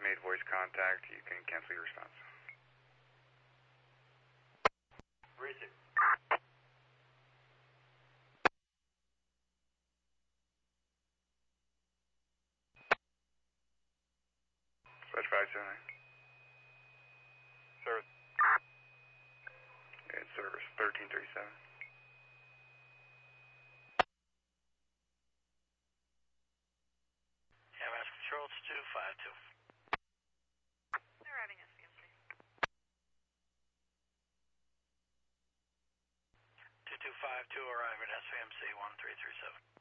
made voice contact, you can cancel your response. Receive. Dispatch 579. Service. And service 1337. Yeah, Mass Control, it's 252. They're arriving at SVMC. 2252 arriving at SVMC 1337.